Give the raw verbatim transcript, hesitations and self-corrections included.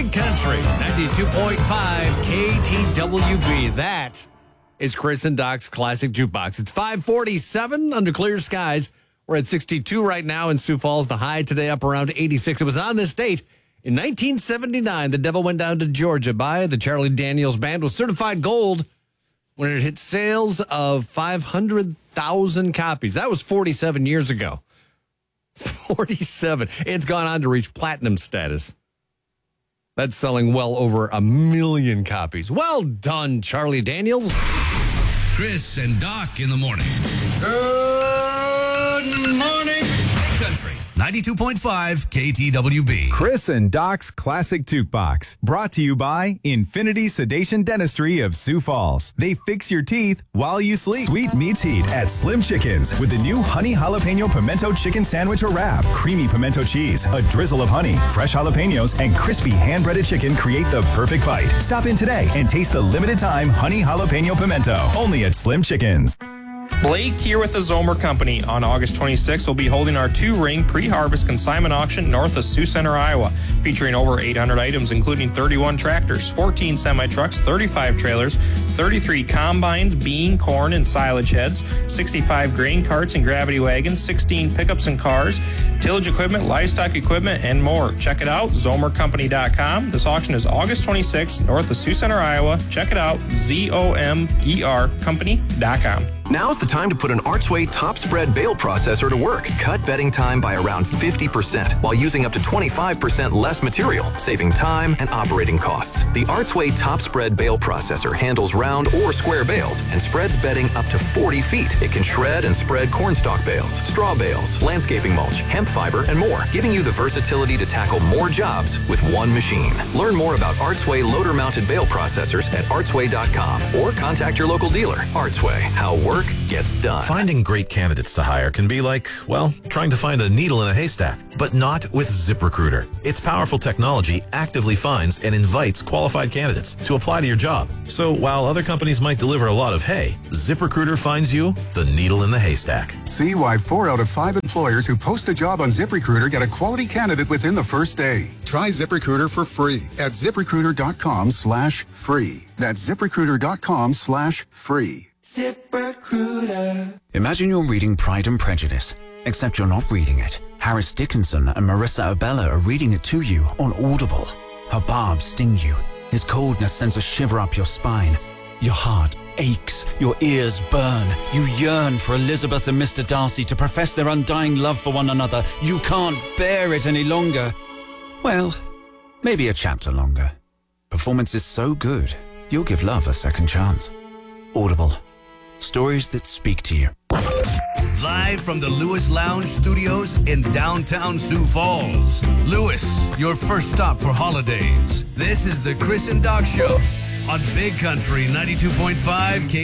Big Country, ninety-two point five K T W B. That is Chris and Doc's Classic Jukebox. It's five forty-seven under clear skies. We're at sixty-two right now in Sioux Falls. The high today up around eighty-six. It was on this date in nineteen seventy-nine. The Devil Went Down to Georgia by the Charlie Daniels Band was certified gold when it hit sales of five hundred thousand copies. That was forty-seven years ago. forty-seven. It's gone on to reach platinum status. That's selling well over a million copies. Well done, Charlie Daniels. Chris and Doc in the morning. Good morning. Big Country, ninety-two point five K T W B. Chris and Doc's Classic Jukebox. Brought to you by Infinity Sedation Dentistry of Sioux Falls. They fix your teeth while you sleep. Sweet meets heat at Slim Chickens with the new honey jalapeno pimento chicken sandwich or wrap. Creamy pimento cheese, a drizzle of honey, fresh jalapenos, and crispy hand-breaded chicken create the perfect bite. Stop in today and taste the limited time honey jalapeno pimento. Only at Slim Chickens. Blake here with the Zomer Company. On August twenty-sixth, we'll be holding our two-ring pre-harvest consignment auction north of Sioux Center, Iowa, featuring over eight hundred items, including thirty-one tractors, fourteen semi-trucks, thirty-five trailers, thirty-three combines, bean, corn, and silage heads, sixty-five grain carts and gravity wagons, sixteen pickups and cars, tillage equipment, livestock equipment, and more. Check it out, zomer company dot com. This auction is August twenty-sixth, north of Sioux Center, Iowa. Check it out, Z O M E R company dot com. Now's the time to put an Archway Top Spread Bale Processor to work. Cut bedding time by around fifty percent while using up to twenty-five percent less material, saving time and operating costs. The Archway Top Spread Bale Processor handles round or square bales and spreads bedding up to forty feet. It can shred and spread cornstalk bales, straw bales, landscaping mulch, hemp fiber, and more, giving you the versatility to tackle more jobs with one machine. Learn more about Archway loader-mounted bale processors at archway dot com or contact your local dealer. Archway, how work gets done. Finding great candidates to hire can be like, well, trying to find a needle in a haystack, but not with ZipRecruiter. Its powerful technology actively finds and invites qualified candidates to apply to your job. So while other companies might deliver a lot of hay, ZipRecruiter finds you the needle in the haystack. See why four out of five employers who post a job on ZipRecruiter get a quality candidate within the first day. Try ZipRecruiter for free at ziprecruiter dot com slash free. That's ziprecruiter dot com slash free. ZipRecruiter. Imagine you're reading Pride and Prejudice, except you're not reading it. Harris Dickinson and Marissa Abella are reading it to you on Audible. Her barbs sting you. His coldness sends a shiver up your spine. Your heart aches. Your ears burn. You yearn for Elizabeth and Mister Darcy to profess their undying love for one another. You can't bear it any longer. Well, maybe a chapter longer. Performance is so good, you'll give love a second chance. Audible. Stories that speak to you. Live from the Lewis Lounge Studios in downtown Sioux Falls. Lewis, your first stop for holidays. This is the Chris and Doc Show on Big Country ninety-two point five K